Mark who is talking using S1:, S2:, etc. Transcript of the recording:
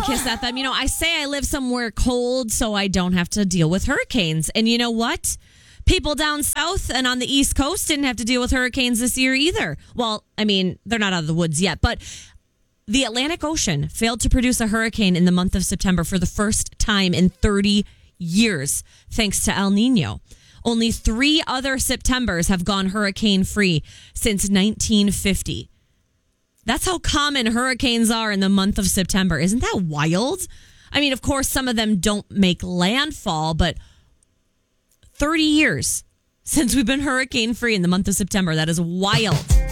S1: Kiss FM. You know, I say I live somewhere cold so I don't have to deal with hurricanes. And you know what? People down south and on the East Coast didn't have to deal with hurricanes this year either. Well, I mean, they're not out of the woods yet, but the Atlantic Ocean failed to produce a hurricane in the month of September for the first time in 30 years, thanks to El Nino. Only 3 other Septembers have gone hurricane-free since 1950. That's how common hurricanes are in the month of September. Isn't that wild? I mean, of course, some of them don't make landfall, but 30 years since we've been hurricane-free in the month of September. That is wild.